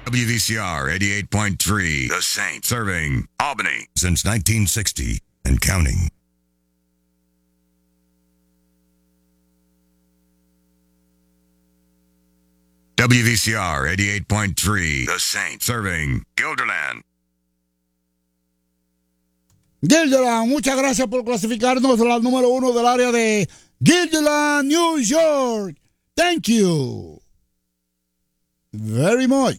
WVCR 88.3, The Saint, serving Albany since 1960 and counting. WVCR 88.3, The Saint, serving Guilderland. Guilderland, muchas gracias por clasificarnos la número 1 del área de Guilderland, New York. Thank you very much.